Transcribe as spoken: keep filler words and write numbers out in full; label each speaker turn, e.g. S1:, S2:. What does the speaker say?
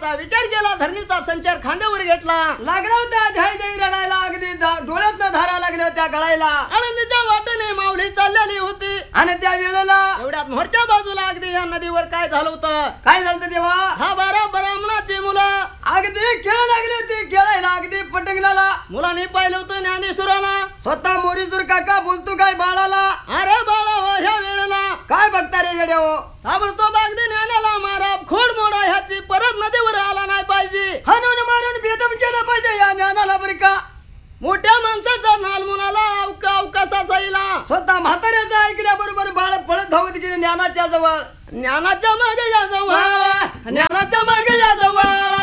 S1: आता विचार केला धरणीचा संचार खांद्यावर घेतला
S2: लागला होता धाई धाई रडायला अगदी डोळ्यात धारा लागल्या होत्या गळायला
S1: आनंदीच्या वाटेने माऊली चाललेली होती
S2: आणि त्या वेळेला
S1: एवढ्यात मोरच्या बाजूला अगदी या नदीवर काय झालं होतं
S2: काय झालं तेव्हा
S1: हा बारा ब्राह्मणाची मुलं
S2: अगदी खेळ लागली होती खेळायला अगदी पटंगला
S1: मुलांनी पाहिलं होतं ज्ञानेश्वराला
S2: स्वतः मोरीजूर काका बोलतो काय बाळाला
S1: अरे बाळा हो ह्या वेळेला
S2: काय बघता रे येड्या हो
S1: ताबडतोब अगदी ज्ञानाला मारा खोड मोडा ह्याची परत नदीवर आला नाही पाहिजे
S2: हाणून मारून बेदम केलं पाहिजे या ज्ञानाला बरं का
S1: मोठ्या माणसाचा नाल मुलाला अवका अवकासा जाईला
S2: स्वतः म्हाताऱ्याचं ऐकल्याबरोबर बाळ पळत धावत गेले ज्ञानाच्या जवळ
S1: ज्ञानाच्या मागे या जवळ
S2: ज्ञानाच्या मागे या जवळ